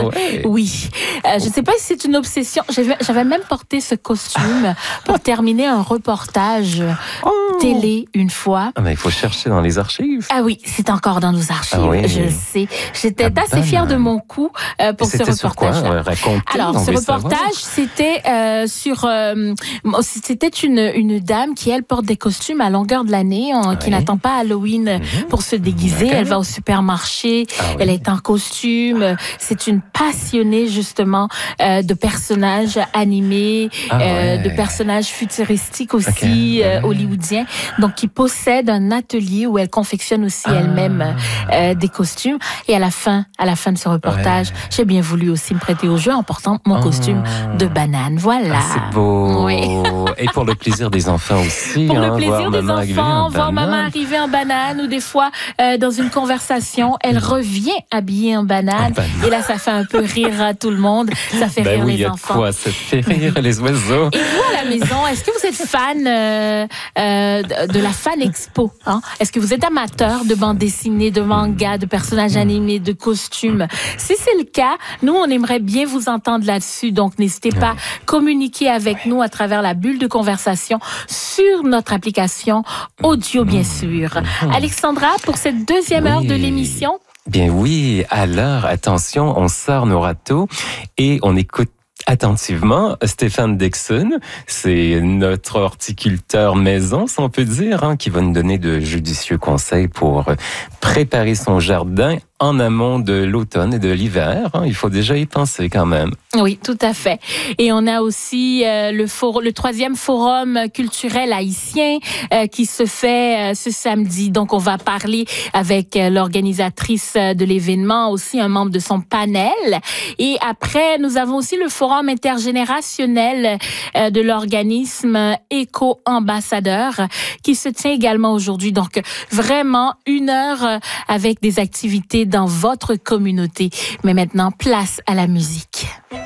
ouais. Oui. Je ne sais pas si c'est une obsession. J'avais même porté ce costume pour terminer un reportage télé une fois. Ah, mais il faut chercher dans les archives. Ah oui, c'est encore dans nos archives, je sais. J'étais assez fière de mon coup pour ce reportage-là. Alors, ce reportage, c'était c'était une dame qui, elle, porte des costumes à longueur de l'année, qui n'attend pas Halloween pour se déguiser. Elle va au supermarché, elle est en costume. C'est une passionnée, justement, de personnages animés, de personnages futuristiques aussi, hollywoodiens. Donc, qui possède un atelier où elle confectionne aussi elle-même des costumes. Et à la fin de ce reportage, j'ai bien voulu aussi me prêter au jeu en portant mon costume de banane. Voilà. C'est beau. Oui. Et pour le plaisir des enfants aussi. Pour le plaisir des enfants, voir maman arriver en banane ou des fois, dans une conversation, elle revient habillée en banane. Et là, ça fait un peu rire tout le monde. Ça fait rire les enfants. Quoi, ça fait rire les oiseaux. Et vous, à la maison, est-ce que vous êtes fan de la Fan Expo? Est-ce que vous êtes amateur de bande dessinée, de manga, de personnages animés, de costumes? Si c'est le cas, nous, on aimerait bien vous entendre là-dessus. Donc, n'hésitez pas à communiquer avec nous à travers la bulle de conversation sur notre application audio, bien sûr. Alexandra, pour cette deuxième heure de l'émission. Bien oui, alors, attention, on sort nos râteaux et on écoute attentivement Stéphane Dixon. C'est notre horticulteur maison, si on peut dire, qui va nous donner de judicieux conseils pour préparer son jardin en amont de l'automne et de l'hiver. Il faut déjà y penser quand même. Oui, tout à fait. Et on a aussi le troisième forum culturel haïtien qui se fait ce samedi. Donc, on va parler avec l'organisatrice de l'événement, aussi un membre de son panel. Et après, nous avons aussi le forum intergénérationnel de l'organisme Éco-Ambassadeur qui se tient également aujourd'hui. Donc, vraiment 1 heure avec des activités dans votre communauté. Mais maintenant, place à la musique.